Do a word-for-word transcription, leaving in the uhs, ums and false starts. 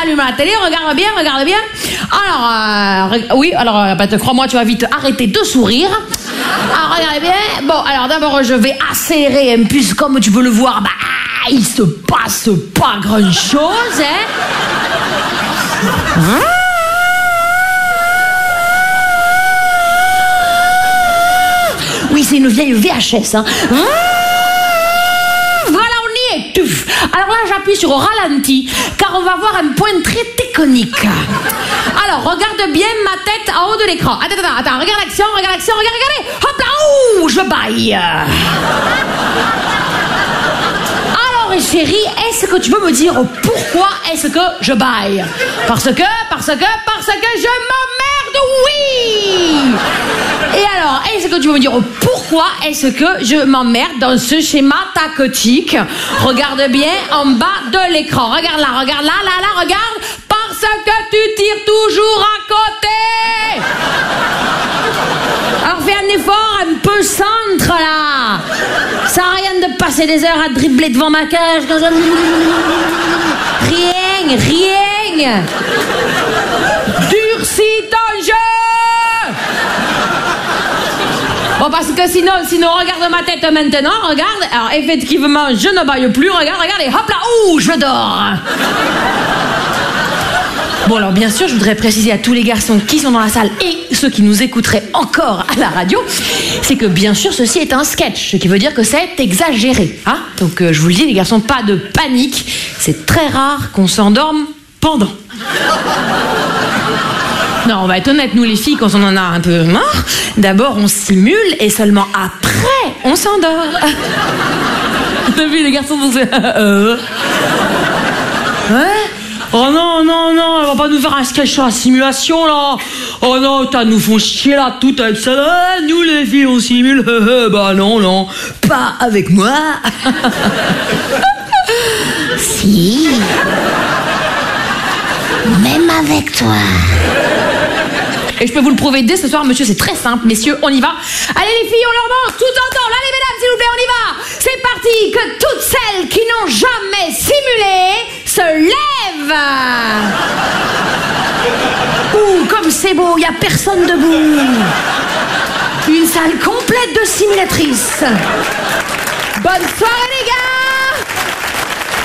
allume la télé, regarde bien, regarde bien. Alors, euh, re- oui, alors, euh, bah, te crois-moi, tu vas vite arrêter de sourire. Alors, regarde bien. Bon, alors d'abord, je vais accélérer un peu, comme tu peux le voir, bah, il se passe pas grand-chose, hein. Oui, c'est une vieille V H S, hein. Voilà, on y est. Tuf. Alors là, j'appuie sur ralenti, car on va voir un point très technique. Alors, regarde bien ma tête en haut de l'écran. Attends, attends, attends, regarde l'action, regarde l'action, regarde, regardez. Hop là, ouh, je baille. Alors, chérie, est-ce que tu peux me dire pourquoi est-ce que je baille? Parce que, parce que, parce que je m'emmerde, oui. Et alors, est-ce que tu peux me dire pourquoi est-ce que je m'emmerde dans ce schéma tactique? Regarde bien en bas de l'écran. Regarde là, regarde là, là, là, regarde. Parce que tu tires toujours à côté. Alors fais un effort un peu centre là. Ça sert à rien de passer des heures à dribbler devant ma cage. Rien, rien. Durcis ton jeu. Bon, parce que sinon, sinon, regarde ma tête maintenant, regarde. Alors, effectivement, je ne baille plus, regarde, regarde, et hop là, ouh, je dors. Bon, alors, bien sûr, je voudrais préciser à tous les garçons qui sont dans la salle et ceux qui nous écouteraient encore à la radio, c'est que, bien sûr, ceci est un sketch, ce qui veut dire que c'est exagéré, hein. Donc, euh, je vous le dis, les garçons, pas de panique. C'est très rare qu'on s'endorme pendant. Non, on va être honnête, nous les filles, quand on en a un peu marre, d'abord on simule et seulement après on s'endort. T'as vu, les garçons vont se... euh... Ouais. Oh non, non, non, elle va pas nous faire un sketch sur la simulation là. Oh non, t'as nous font chier là tout avec ça. Ah, nous les filles on simule. Bah non, non, pas avec moi. Si. Même avec toi. Et je peux vous le prouver dès ce soir, monsieur, c'est très simple, messieurs, on y va. Allez les filles, on leur montre, tout ensemble, allez mesdames, s'il vous plaît, on y va. C'est parti, que toutes celles qui n'ont jamais simulé se lèvent. Ouh, comme c'est beau, il n'y a personne debout. Une salle complète de simulatrices. Bonne soirée.